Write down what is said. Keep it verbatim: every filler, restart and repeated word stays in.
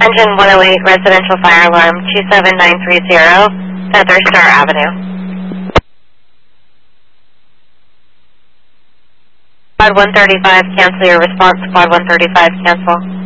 Engine one oh eight, residential fire alarm, two seven nine three zero, Feather Star Avenue. Quad one thirty-five, cancel your response. Quad one thirty-five, cancel.